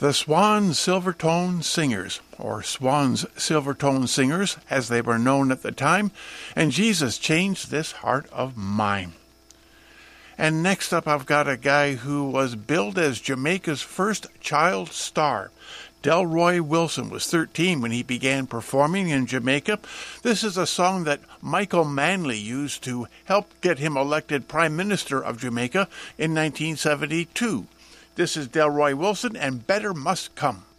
The Swan Silvertone Singers, or Swan's Silvertone Singers, as they were known at the time, and Jesus Changed This Heart of Mine. And next up, I've got a guy who was billed as Jamaica's first child star. Delroy Wilson was 13 when he began performing in Jamaica. This is a song that Michael Manley used to help get him elected Prime Minister of Jamaica in 1972. This is Delroy Wilson and Better Must Come.